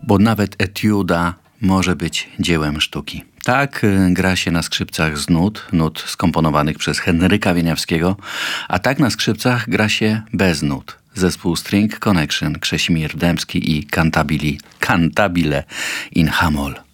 bo nawet etiuda może być dziełem sztuki. Tak gra się na skrzypcach z nut skomponowanych przez Henryka Wieniawskiego, a tak na skrzypcach gra się bez nut. Zespół String Connection, Krzesimir Dębski i Cantabile in H-moll.